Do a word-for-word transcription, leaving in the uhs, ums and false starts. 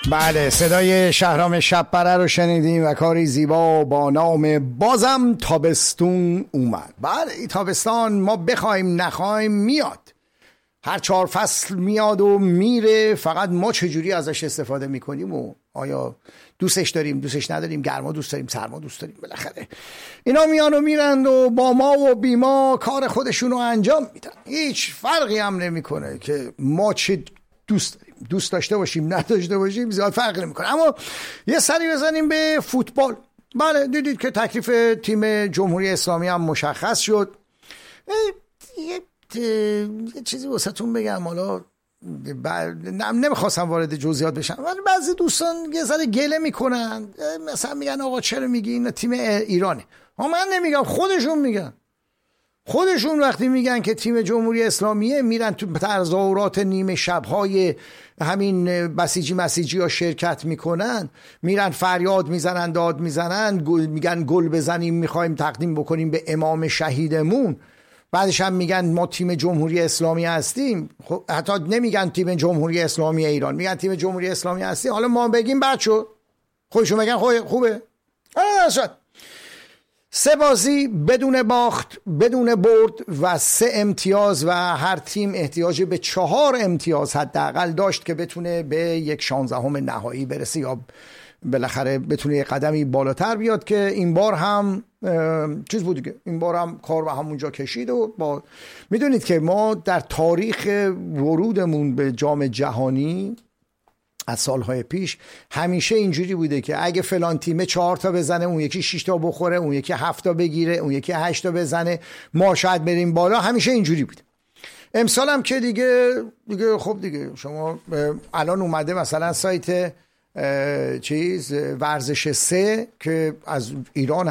بله، صدای شهرام شب‌پره رو شنیدیم و کاری زیبا با نام بازم تابستون اومد. بله، این تابستان ما بخوایم نخوایم میاد، هر چهار فصل میاد و میره، فقط ما چجوری ازش استفاده میکنیم و آیا دوستش داریم، دوستش نداریم، گرما دوست داریم، سرما دوست داریم. بالاخره اینا میان و میرند و با ما و بی ما کار خودشون رو انجام میدن. هیچ فرقی هم نمیکنه که ما چه دوست داریم، دوست داشته باشیم نداشته باشیم، زیاد فرقی نمیکنه. اما یه سری بزنیم به فوتبال. بله، دیدید که تکلیف تیم جمهوری اسلامی هم مشخص شد. یه یه چیزی واسهتون بگم، حالا نمیخواستم وارد جزئیات بشم، ولی بعضی دوستان یه ذره گله میکنن، مثلا میگن آقا چرا میگی این تیم ایرانه؟ اما من نمیگم، خودشون میگن. خودشون وقتی میگن که تیم جمهوری اسلامیه، میرن تو تظاهرات نیمه شب‌های همین بسیجی مسیجی ها شرکت میکنن، میرن فریاد میزنن، داد میزنن، میگن گل بزنیم، میخوایم تقدیم بکنیم به امام شهیدمون. بعدش هم میگن ما تیم جمهوری اسلامی هستیم. خب حتی نمیگن تیم جمهوری اسلامی ایران، میگن تیم جمهوری اسلامی هستیم. حالا ما بگیم بعد شد، خودشون بگن خوبه خوبه. شد سه بازی بدون باخت، بدون برد و سه امتیاز و هر تیم احتیاج به چهار امتیاز حداقل داشت که بتونه به یک شانزدهم نهایی برسه یا بالاخره بتونه یک قدمی بالاتر بیاد. که این بار هم چیز بود دیگه، این بار هم کار به همونجا کشید. و با میدونید که ما در تاریخ ورودمون به جام جهانی از سالهای پیش همیشه اینجوری بوده که اگه فلان تیمه چهار تا بزنه، اون یکی شش تا بخوره، اون یکی هفت تا بگیره، اون یکی هشت تا بزنه، ما شاید بریم بالا. همیشه اینجوری بود. امسال هم که دیگه دیگه خب دیگه شما الان اومده مثلا سایت چیز ورزش سه که از ایران